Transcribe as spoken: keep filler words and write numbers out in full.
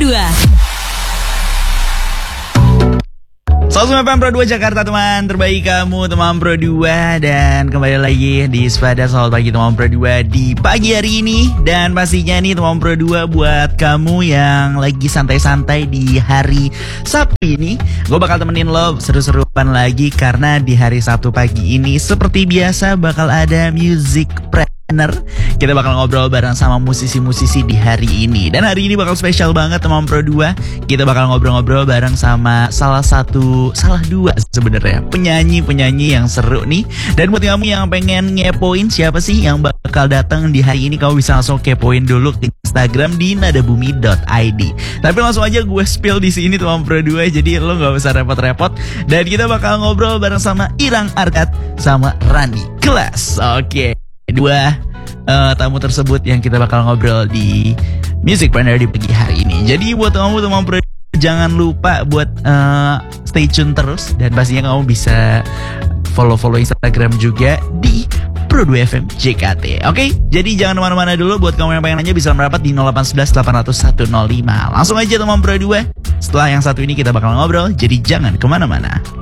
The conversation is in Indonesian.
dua. Selamat F M Pro dua Jakarta, teman terbaik kamu, teman Pro dua. Dan kembali lagi di Spada. Selamat pagi teman Pro dua di pagi hari ini. Dan pastinya nih teman Pro dua, buat kamu yang lagi santai-santai di hari Sabtu ini, gue bakal temenin lo seru-seruan lagi. Karena di hari Sabtu pagi ini seperti biasa bakal ada Music Pre. Kita bakal ngobrol bareng sama musisi-musisi di hari ini. Dan hari ini bakal spesial banget teman Pro dua. Kita bakal ngobrol-ngobrol bareng sama salah satu, salah dua sebenarnya penyanyi-penyanyi yang seru nih. Dan buat kamu yang pengen ngepoin siapa sih yang bakal datang di hari ini, kamu bisa langsung kepoin dulu ke Instagram di nadabumi dot i d. Tapi langsung aja gue spill di sini teman Pro dua, jadi lo gak usah repot-repot. Dan kita bakal ngobrol bareng sama Irang Arkat sama Rani Kelas. Oke, dua uh, tamu tersebut yang kita bakal ngobrol di Music Partner di pagi hari ini. Jadi buat kamu teman Pro, jangan lupa buat uh, stay tune terus. Dan pastinya kamu bisa follow-follow Instagram juga di Pro dua F M J K T. Oke, jadi jangan kemana-mana dulu. Buat kamu yang pengen nanya bisa merapat di nol delapan satu satu delapan nol nol satu nol lima. Langsung aja teman Pro dua. Setelah yang satu ini kita bakal ngobrol, jadi jangan kemana-mana.